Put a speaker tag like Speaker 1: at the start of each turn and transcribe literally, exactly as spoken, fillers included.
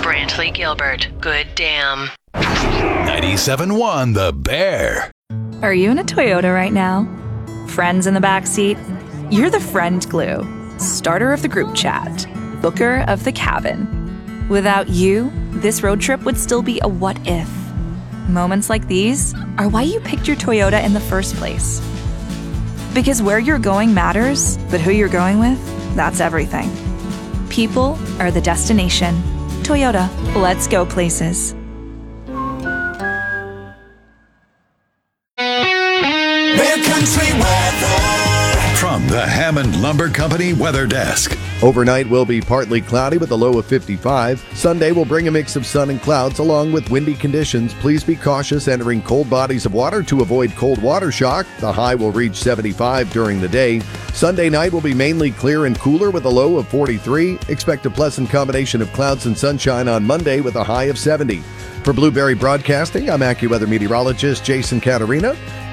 Speaker 1: Brantley Gilbert. Good damn.
Speaker 2: ninety-seven point one The Bear.
Speaker 3: Are you in a Toyota right now? Friends in the backseat? You're the friend glue. Starter of the group chat. Booker of the cabin. Without you, this road trip would still be a what if. Moments like these are why you picked your Toyota in the first place. Because where you're going matters, but who you're going with, that's everything. People are the destination. Toyota, let's go places.
Speaker 4: Mid-country weather.
Speaker 2: From the Hammond Lumber Company Weather Desk.
Speaker 5: Overnight will be partly cloudy with a low of fifty-five. Sunday will bring a mix of sun and clouds along with windy conditions. Please be cautious entering cold bodies of water to avoid cold water shock. The high will reach seventy-five during the day. Sunday night will be mainly clear and cooler with a low of forty-three. Expect a pleasant combination of clouds and sunshine on Monday with a high of seventy. For Blueberry Broadcasting, I'm AccuWeather meteorologist Jason Caterina.